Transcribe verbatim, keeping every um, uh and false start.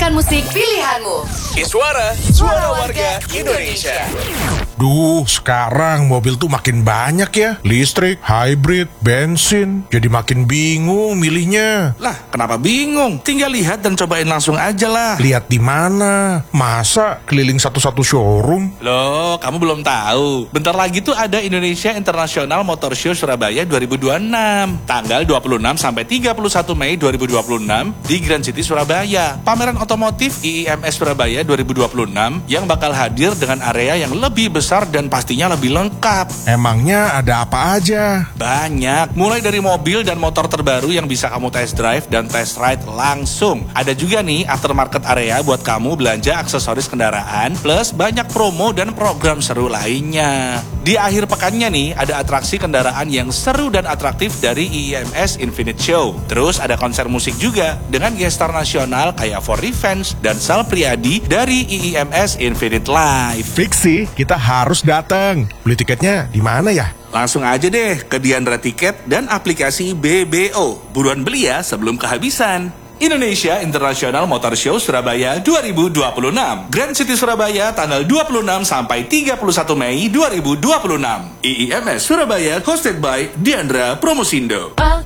Pilihan musik pilihanmu. Iswara, suara warga Indonesia. Duh, sekarang mobil tuh makin banyak ya. Listrik, hybrid, bensin. Jadi makin bingung milihnya. Lah, kenapa bingung? Tinggal lihat dan cobain langsung aja lah. Lihat di mana? Masa keliling satu-satu showroom? Loh, kamu belum tahu. Bentar lagi tuh ada Indonesia International Motor Show Surabaya dua ribu dua puluh enam. Tanggal dua puluh enam sampai tiga puluh satu Mei dua ribu dua puluh enam di Grand City Surabaya. Pameran otomotif I I M S Surabaya dua ribu dua puluh enam yang bakal hadir dengan area yang lebih besar dan pastinya lebih lengkap. Emangnya ada apa aja? Banyak, mulai dari mobil dan motor terbaru yang bisa kamu test drive dan test ride langsung. Ada juga nih aftermarket area buat kamu belanja aksesoris kendaraan, plus banyak promo dan program seru lainnya. Di akhir pekannya nih, ada atraksi kendaraan yang seru dan atraktif dari I I M S Infinite Show. Terus ada konser musik juga dengan gestar nasional kayak For Revenge dan Sal Priadi dari I I M S Infinite Live. Fix sih, kita harus datang. Beli tiketnya di mana ya? Langsung aja deh ke Diandra Tiket dan aplikasi B B O. Buruan beli ya sebelum kehabisan. Indonesia International Motor Show Surabaya dua ribu dua puluh enam. Grand City Surabaya tanggal dua puluh enam sampai tiga puluh satu Mei dua ribu dua puluh enam. I I M S Surabaya hosted by Diandra Promosindo.